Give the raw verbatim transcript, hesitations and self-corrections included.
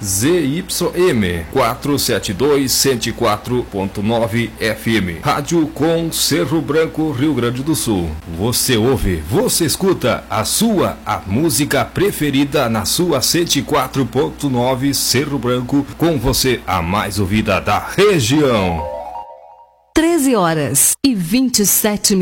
Z Y M quatrocentos e setenta e dois, cento e quatro ponto nove F M. Rádio com Cerro Branco, Rio Grande do Sul. Você ouve, você escuta a sua, a música preferida na sua cento e quatro ponto nove Cerro Branco, com você a mais ouvida da região. treze horas e vinte e sete minutos.